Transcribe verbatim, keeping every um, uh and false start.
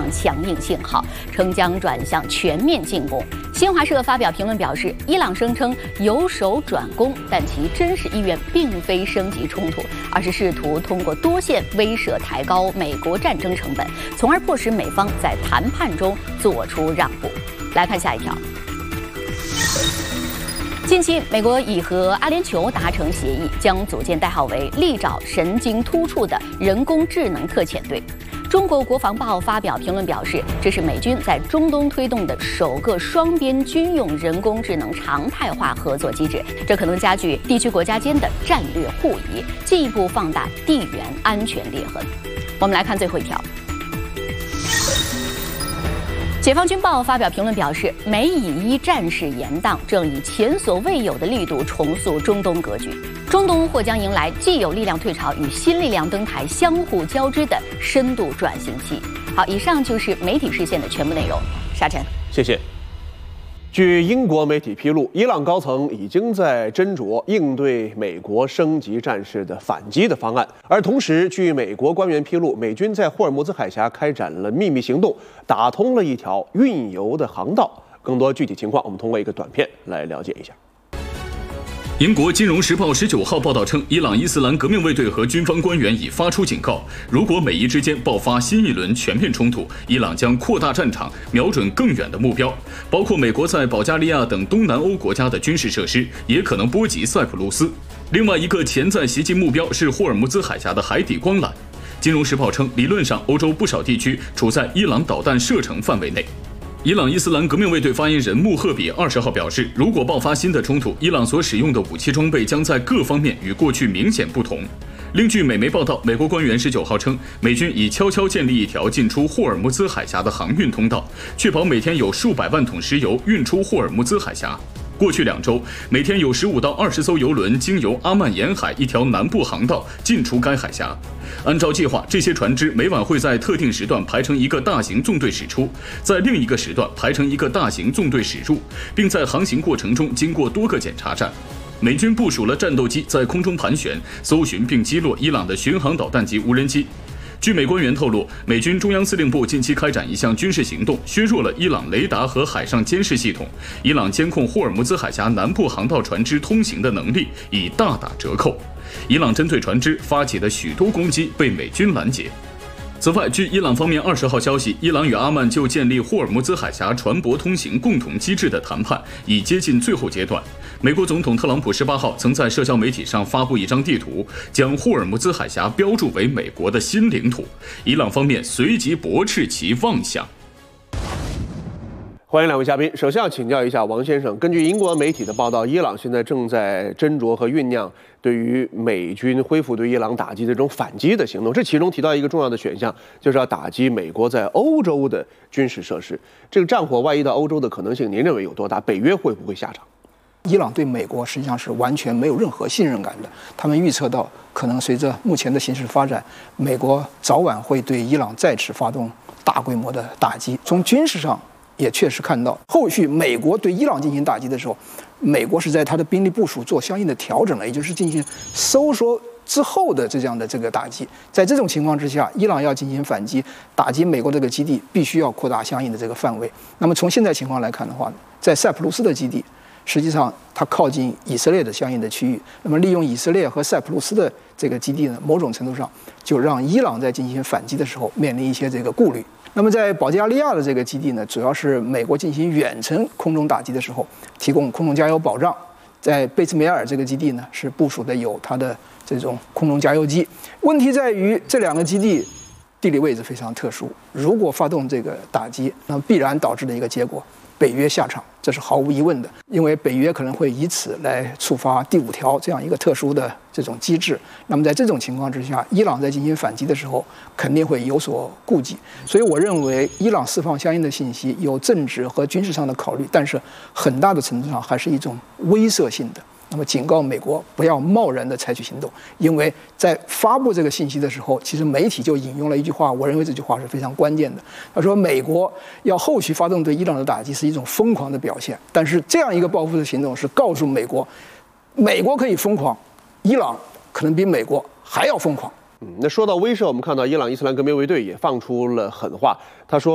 放强硬信号，称将转向全面进攻。新华社发表评论表示，伊朗声称由守转攻，但其真实意愿并非升级冲突，而是试图通过多线威慑抬高美国战争成本，从而迫使美方在谈判中做出让步。来看下一条。近期，美国已和阿联酋达成协议，将组建代号为“利爪神经突触”的人工智能特遣队。中国国防报发表评论表示，这是美军在中东推动的首个双边军用人工智能常态化合作机制，这可能加剧地区国家间的战略互疑，进一步放大地缘安全裂痕。我们来看最后一条。解放军报发表评论表示，美以伊战事延宕，正以前所未有的力度重塑中东格局。中东或将迎来既有力量退潮与新力量登台相互交织的深度转型期。好，以上就是媒体视线的全部内容。沙尘， 谢谢。据英国媒体披露，伊朗高层已经在斟酌应对美国升级战事的反击的方案，而同时，据美国官员披露，美军在霍尔木兹海峡开展了秘密行动，打通了一条运油的航道。更多具体情况，我们通过一个短片来了解一下。 英国《金融时报》十九号报道称，伊朗伊斯兰革命卫队和军方官员已发出警告，如果美伊之间爆发新一轮全面冲突，伊朗将扩大战场，瞄准更远的目标，包括美国在保加利亚等东南欧国家的军事设施，也可能波及塞浦路斯。另外一个潜在袭击目标是霍尔木兹海峡的海底光缆。《金融时报》称，理论上，欧洲不少地区处在伊朗导弹射程范围内。伊朗伊斯兰革命卫队发言人穆赫比二十号表示，如果爆发新的冲突，伊朗所使用的武器装备将在各方面与过去明显不同。另据美媒报道，美国官员十九号称，美军已悄悄建立一条进出霍尔木兹海峡的航运通道，确保每天有数百万桶石油运出霍尔木兹海峡。过去两周，每天有十五到二十艘油轮经由阿曼沿海一条南部航道进出该海峡。按照计划，这些船只每晚会在特定时段排成一个大型纵队驶出，在另一个时段排成一个大型纵队驶入，并在航行过程中经过多个检查站。美军部署了战斗机在空中盘旋，搜寻并击落伊朗的巡航导弹及无人机。据美官员透露，美军中央司令部近期开展一项军事行动，削弱了伊朗雷达和海上监视系统，伊朗监控霍尔木兹海峡南部航道船只通行的能力已大打折扣。伊朗针对船只发起的许多攻击被美军拦截。此外，据伊朗方面二十号消息，伊朗与阿曼就建立霍尔木兹海峡船舶通行共同机制的谈判已接近最后阶段。美国总统特朗普十八号曾在社交媒体上发布一张地图，将霍尔木兹海峡标注为美国的新领土。伊朗方面随即驳斥其妄想。 欢迎两位嘉宾。首先要请教一下王先生，根据英国媒体的报道，伊朗现在正在斟酌和酝酿对于美军恢复对伊朗打击的这种反击的行动，这其中提到一个重要的选项，就是要打击美国在欧洲的军事设施。这个战火外溢到欧洲的可能性，您认为有多大？北约会不会下场？ 伊朗对美国实际上是完全没有任何信任感的，他们预测到可能随着目前的形势发展，美国早晚会对伊朗再次发动大规模的打击。从军事上也确实看到，后续美国对伊朗进行打击的时候，美国是在它的兵力部署做相应的调整了，也就是进行收缩之后的这样的这个打击。在这种情况之下，伊朗要进行反击，打击美国这个基地，必须要扩大相应的这个范围。那么从现在情况来看的话，在塞浦路斯的基地，实际上它靠近以色列的相应的区域，那么利用以色列和塞浦路斯的这个基地呢，某种程度上就让伊朗在进行反击的时候面临一些这个顾虑。那么在保加利亚的这个基地呢，主要是美国进行远程空中打击的时候提供空中加油保障。在贝兹梅尔这个基地呢，是部署的有它的这种空中加油机。问题在于这两个基地地理位置非常特殊，如果发动这个打击，那么必然导致的一个结果，北约下场，这是毫无疑问的，因为北约可能会以此来触发第五条这样一个特殊的这种机制。那么在这种情况之下，伊朗在进行反击的时候肯定会有所顾忌，所以我认为伊朗释放相应的信息有政治和军事上的考虑，但是很大的程度上还是一种威慑性的。那么警告美国不要贸然的采取行动，因为在发布这个信息的时候，其实媒体就引用了一句话，我认为这句话是非常关键的。他说，美国要后续发动对伊朗的打击是一种疯狂的表现，但是这样一个报复的行动是告诉美国，美国可以疯狂，伊朗可能比美国还要疯狂。 嗯，那说到威慑，我们看到伊朗伊斯兰革命卫队也放出了狠话，他说